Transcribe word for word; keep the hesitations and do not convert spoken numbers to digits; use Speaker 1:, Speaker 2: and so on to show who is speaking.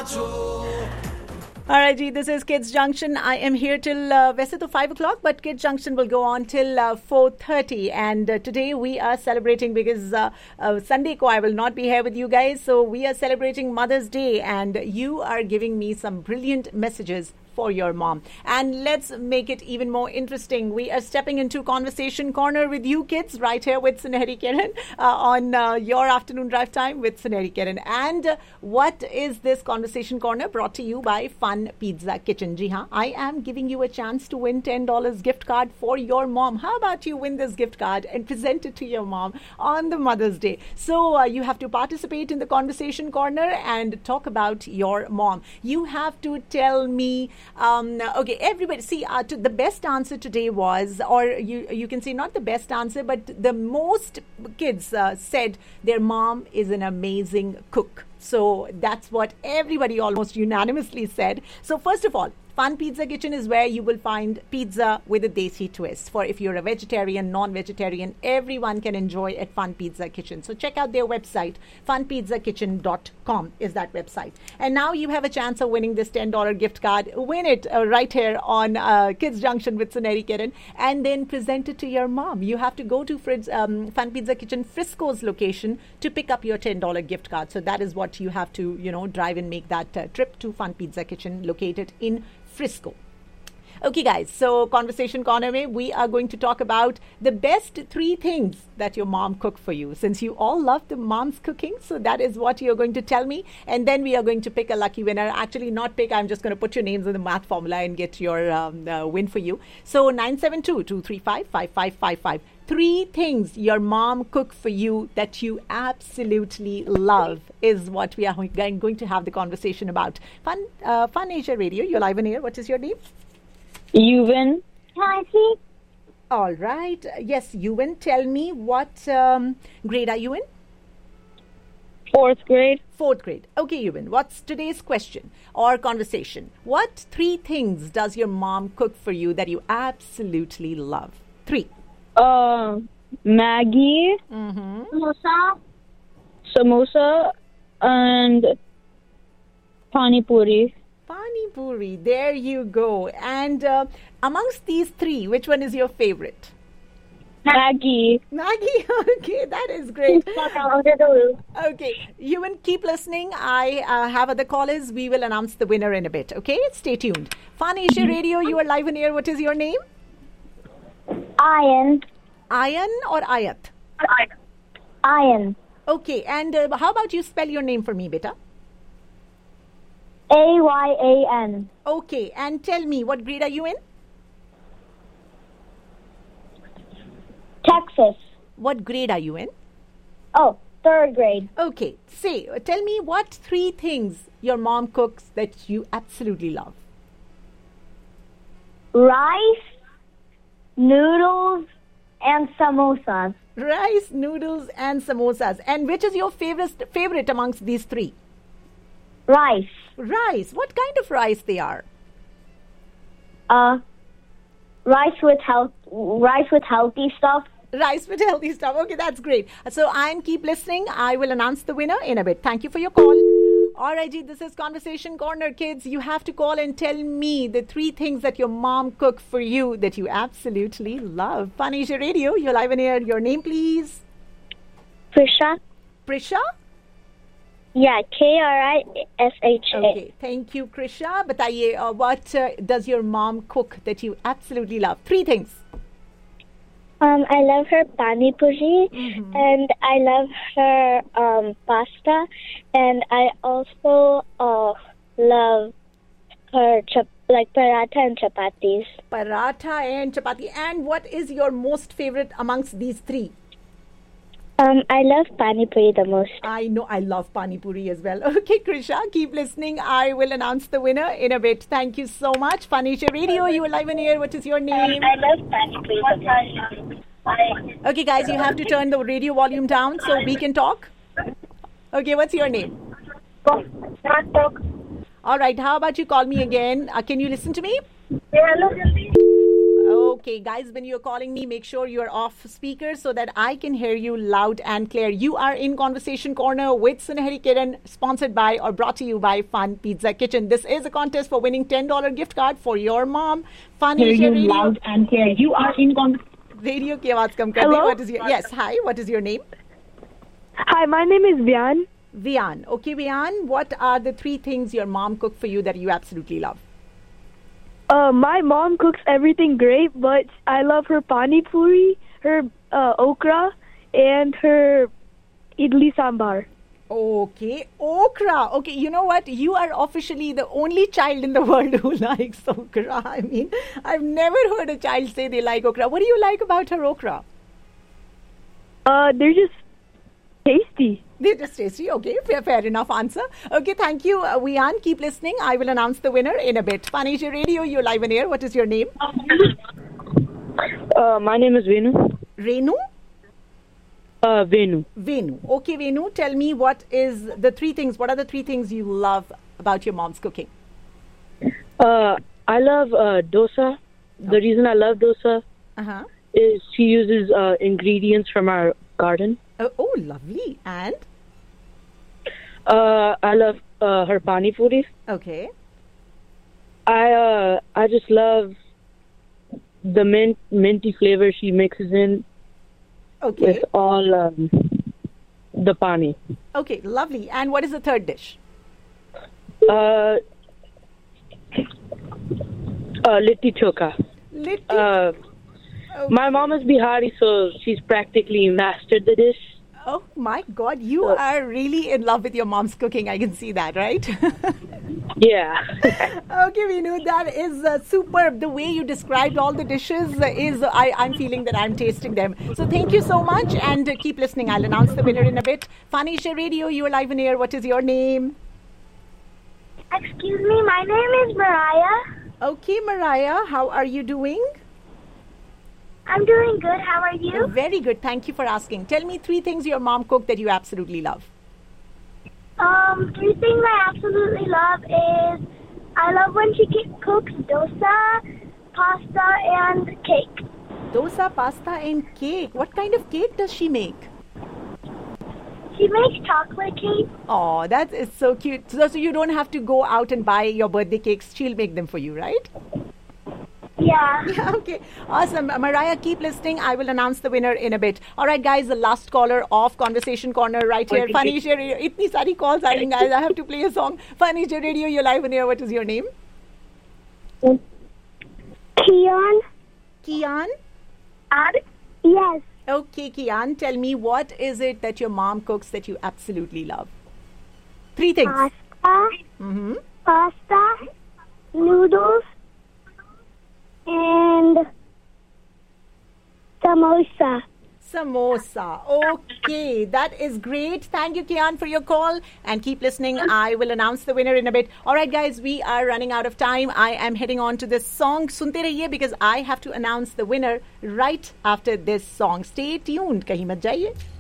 Speaker 1: All right, Ji, this is Kids Junction. I am here till, uh, वैसे तो five o'clock, but Kids Junction will go on till uh, four thirty. And uh, today we are celebrating because uh, uh, Sunday ko I will not be here with you guys. So we are celebrating Mother's Day and you are giving me some brilliant messages for your mom. And let's make it even more interesting. We are stepping into Conversation Corner with you kids right here with Sunehri Kiran uh, on uh, your afternoon drive time with Sunehri Kiran. And uh, what is this Conversation Corner? Brought to you by Fun Pizza Kitchen. Ji haan, I am giving you a chance to win ten dollars gift card for your mom. How about you win this gift card and present it to your mom on the Mother's Day? So uh, you have to participate in the Conversation Corner and talk about your mom. You have to tell me Um, okay, everybody, see, uh, to, the best answer today was, or you you can say not the best answer, but the most kids uh, said their mom is an amazing cook. So that's what everybody almost unanimously said. So first of all, Fun Pizza Kitchen is where you will find pizza with a desi twist. For if you're a vegetarian, non-vegetarian, everyone can enjoy at Fun Pizza Kitchen. So check out their website. fun pizza kitchen dot com is that website. And now you have a chance of winning this ten dollars gift card. Win it uh, right here on uh, Kids Junction with Sunehri Kiran and then present it to your mom. You have to go to Fritz, um, Fun Pizza Kitchen Frisco's location to pick up your ten dollars gift card. So that is what you have to, you know, drive and make that uh, trip to Fun Pizza Kitchen located in Frisco. Okay, guys, so Conversation Corner mein, we are going to talk about the best three things that your mom cooked for you. Since you all love the mom's cooking, so that is what you're going to tell me. And then we are going to pick a lucky winner. Actually, not pick. I'm just going to put your names in the math formula and get your um, uh, win for you. So nine seven two, two three five, five five five five. Three things your mom cooked for you that you absolutely love is what we are going to have the conversation about. Fun, uh, Fun Asia Radio, you're live in here. What is your name?
Speaker 2: Yuvan.
Speaker 3: Hi, see?
Speaker 1: All right. Yes, Yuvan, tell me what um, grade are you in?
Speaker 2: Fourth grade.
Speaker 1: Fourth grade. Okay, Yuvan, what's today's question or conversation? What three things does your mom cook for you that you absolutely love? Three.
Speaker 2: Uh, Maggie.
Speaker 1: Mm-hmm.
Speaker 3: Samosa.
Speaker 2: Samosa. And Pani Puri.
Speaker 1: Pani Puri. There you go. And uh, amongst these three, which one is your favorite?
Speaker 2: Maggie.
Speaker 1: Maggie. Okay, that is great. Okay, Yuvan, keep listening. I uh, have other callers. We will announce the winner in a bit. Okay, stay tuned. Fun Asia Radio, you are live in air. What is your name?
Speaker 3: Ayan.
Speaker 1: Ayan or Ayat?
Speaker 3: Ayan.
Speaker 1: Okay, and uh, how about you spell your name for me, beta?
Speaker 3: A Y A N.
Speaker 1: Okay, and tell me, what grade are you in?
Speaker 3: Texas.
Speaker 1: What grade are you in?
Speaker 3: Oh, third grade.
Speaker 1: Okay, say, tell me what three things your mom cooks that you absolutely love.
Speaker 3: Rice, noodles, and samosas.
Speaker 1: Rice, noodles, and samosas. And which is your favorite favorite amongst these three?
Speaker 3: Rice.
Speaker 1: Rice. What kind of rice they are?
Speaker 3: Uh, rice with health. Rice with healthy stuff.
Speaker 1: Rice with healthy stuff. Okay, that's great. So, I'm keep listening. I will announce the winner in a bit. Thank you for your call. All right, Ji, this is Conversation Corner, kids. You have to call and tell me the three things that your mom cooked for you that you absolutely love. Fun Asia Radio, you're live in air. Your name, please?
Speaker 3: Prisha.
Speaker 1: Prisha?
Speaker 3: Yeah, K R I S H A.
Speaker 1: Okay, thank you, Krisha. Bataiye, uh, what uh, does your mom cook that you absolutely love? Three things.
Speaker 3: Um, I love her pani puri,
Speaker 1: Mm-hmm.
Speaker 3: and I love her um, pasta, and I also uh, love her chap- like paratha and chapatis.
Speaker 1: Paratha and chapati. And what is your most favorite amongst these three?
Speaker 3: Um, I love pani puri the most.
Speaker 1: I know I love Pani Puri as well. Okay, Krisha, keep listening. I will announce the winner in a bit. Thank you so much. Fun Asia Radio, you are live in here. What is your name?
Speaker 3: I love pani puri the most.
Speaker 1: Okay, guys, you have to turn the radio volume down so we can talk. Okay, what's your name? All right, how about you call me again? Uh, can you listen to me?
Speaker 3: Hello.
Speaker 1: Okay, guys, when you're calling me, make sure you're off speaker so that I can hear you loud and clear. You are in Conversation Corner with Sunehri Kiran, sponsored by or brought to you by Fun Pizza Kitchen. This is a contest for winning ten dollars gift card for your mom. Fun
Speaker 4: Hear you
Speaker 1: Radio.
Speaker 4: loud and clear. You are in Conversation.
Speaker 1: Radio ki awaaz kam kar de.
Speaker 4: Hello?
Speaker 1: What is your Yes, hi. What is your name?
Speaker 2: Hi, my name is Vian.
Speaker 1: Vian. Okay, Vian, what are the three things your mom cooked for you that you absolutely love?
Speaker 2: Uh, my mom cooks everything great, but I love her pani puri, her uh, okra, and her idli sambar.
Speaker 1: Okay, okra. Okay, you know what? You are officially the only child in the world who likes okra. I mean, I've never heard a child say they like okra. What do you like about her okra?
Speaker 2: Uh, they're just tasty.
Speaker 1: They're just tasty. Okay, fair, fair enough answer. Okay, thank you, uh, Vian. Keep listening. I will announce the winner in a bit. Fun Asia Radio, you're live on air. What is your name?
Speaker 2: Uh, my name is Venu.
Speaker 1: Renu?
Speaker 2: Uh, Venu.
Speaker 1: Venu. Okay, Venu, tell me what is the three things, what are the three things you love about your mom's cooking?
Speaker 2: Uh, I love uh, dosa. The reason I love dosa
Speaker 1: Uh-huh.
Speaker 2: is she uses uh, ingredients from our garden.
Speaker 1: Oh, oh, lovely. And?
Speaker 2: Uh, I love uh, her pani puri.
Speaker 1: Okay.
Speaker 2: I uh, I just love the mint minty flavor she mixes in
Speaker 1: Okay.
Speaker 2: with all um, the pani.
Speaker 1: Okay, lovely. And what is the third dish?
Speaker 2: Uh, uh, litti choka.
Speaker 1: Litti.
Speaker 2: Uh,
Speaker 1: Oh.
Speaker 2: my mom is Bihari, so she's practically mastered the dish.
Speaker 1: Oh my God, you are really in love with your mom's cooking. I can see that, right?
Speaker 2: Yeah.
Speaker 1: Okay, Vinu, that is uh, superb. The way you described all the dishes is, I, I'm feeling that I'm tasting them. So thank you so much and uh, keep listening. I'll announce the winner in a bit. Fun Asia Radio, you are live on air. What is your name?
Speaker 3: Excuse me, my name is Mariah.
Speaker 1: Okay, Mariah, how are you doing?
Speaker 3: I'm doing good. How are you?
Speaker 1: Very good. Thank you for asking. Tell me three things your mom cooked that you absolutely love.
Speaker 3: Um, three things I absolutely love is I love when she ki- cooks dosa, pasta, and cake.
Speaker 1: Dosa, pasta, and cake. What kind of cake does she make?
Speaker 3: She makes chocolate cake.
Speaker 1: Oh, that is so cute. So, so you don't have to go out and buy your birthday cakes. She'll make them for you, right?
Speaker 3: Yeah.
Speaker 1: Yeah, okay. Awesome. Mariah, keep listening. I will announce the winner in a bit. All right, guys, the last caller of Conversation Corner right here. Fun Asia Radio. Itni sari calls are in, guys. I have to play a song. Fun Asia Radio, you're live on air. What is your name?
Speaker 3: Kian?
Speaker 1: Kian?
Speaker 3: Ad? Yes.
Speaker 1: Okay, Kian, tell me what is it that your mom cooks that you absolutely love? Three things.
Speaker 3: Pasta,
Speaker 1: Mm-hmm.
Speaker 3: pasta, noodles, and samosa.
Speaker 1: Samosa. Okay, that is great. Thank you, Kian, for your call. And keep listening. I will announce the winner in a bit. All right, guys, we are running out of time. I am heading on to this song. Sunte rahiye because I have to announce the winner right after this song. Stay tuned. Kahin mat jaiye.